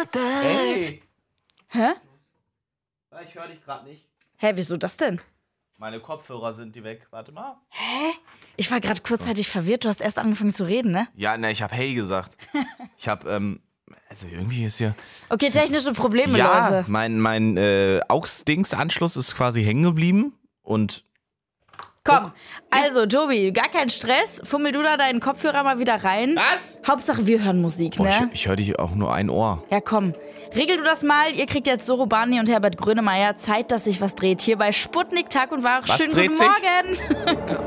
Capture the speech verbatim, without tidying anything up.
Hey! Hä? Ich höre dich gerade nicht. Hä, wieso das denn? Meine Kopfhörer sind die weg. Warte mal. Hä? Ich war gerade kurzzeitig verwirrt. Du hast erst angefangen zu reden, ne? Ja, ne, ich habe hey gesagt. Ich habe, ähm, also irgendwie ist hier... Okay, technische Probleme, ja, Leute. mein, mein äh, Aux-Dings-Anschluss ist quasi hängen geblieben und... Komm, also Tobi, gar kein Stress. Fummel du da deinen Kopfhörer mal wieder rein. Was? Hauptsache wir hören Musik, Boah, ne? ich, ich höre dich auch nur ein Ohr. Ja, komm. Regel du das mal. Ihr kriegt jetzt Soro Barney und Herbert Grönemeyer Zeit, dass sich was dreht. Hier bei Sputnik Tag und Wahr. Was Schönen dreht guten sich? Morgen.